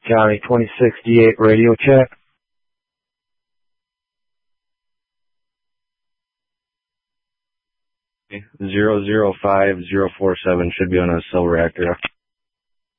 County 2068 radio check. 005047 should be on a cell reactor.